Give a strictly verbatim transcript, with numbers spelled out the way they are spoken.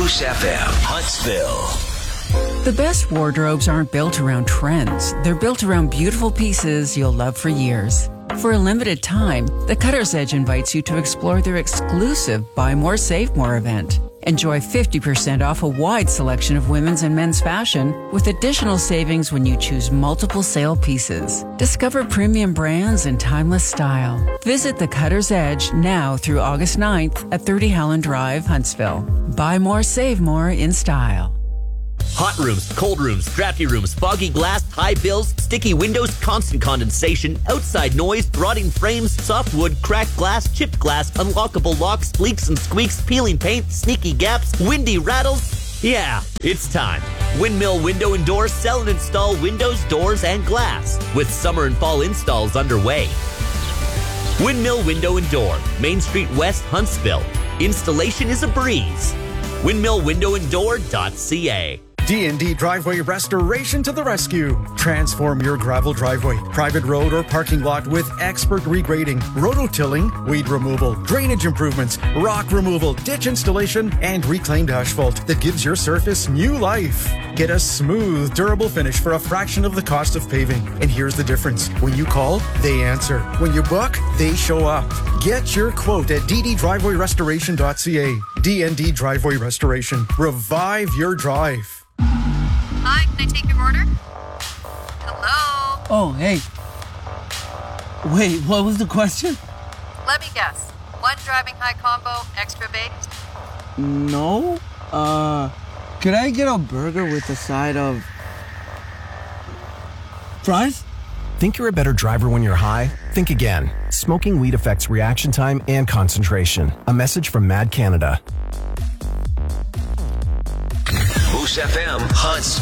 Moose F M, Huntsville. The best wardrobes aren't built around trends. They're built around beautiful pieces you'll love for years. For a limited time, the Cutter's Edge invites you to explore their exclusive Buy More, Save More event. Enjoy fifty percent off a wide selection of women's and men's fashion with additional savings when you choose multiple sale pieces. Discover premium brands and timeless style. Visit the Cutter's Edge now through August ninth at thirty Howland Drive, Huntsville. Buy more, save more in style. Hot rooms, cold rooms, drafty rooms, foggy glass, high bills, sticky windows, constant condensation, outside noise, rotting frames, soft wood, cracked glass, chipped glass, unlockable locks, leaks and squeaks, peeling paint, sneaky gaps, windy rattles. Yeah, it's time. Windmill Window and Doors sell and install windows, doors, and glass with summer and fall installs underway. Windmill Window and Door, Main Street West, Huntsville. Installation is a breeze. windmill window and door dot c a. D and D Driveway Restoration to the rescue. Transform your gravel driveway, private road, or parking lot with expert regrading, rototilling, weed removal, drainage improvements, rock removal, ditch installation, and reclaimed asphalt that gives your surface new life. Get a smooth, durable finish for a fraction of the cost of paving. And here's the difference. When you call, they answer. When you book, they show up. Get your quote at d d driveway restoration dot c a. D and D Driveway Restoration. Revive your drive. Hi, can I take your order? Hello? Oh, hey. Wait, what was the question? Let me guess. One driving high combo, extra baked? No. Uh, could I get a burger with a side of fries? Think you're a better driver when you're high? Think again. Smoking weed affects reaction time and concentration. A message from Mad Canada. Moose F M, Huntsville.